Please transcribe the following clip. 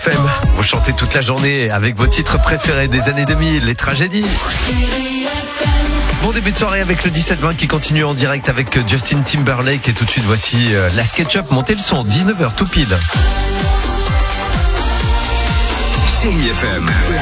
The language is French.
FM, vous chantez toute la journée avec vos titres préférés des années 2000, les tragédies. Bon début de soirée avec le 17-20 qui continue en direct avec Justin Timberlake. Et tout de suite, voici la SketchUp. Montez le son, 19h tout pile. Chérie FM.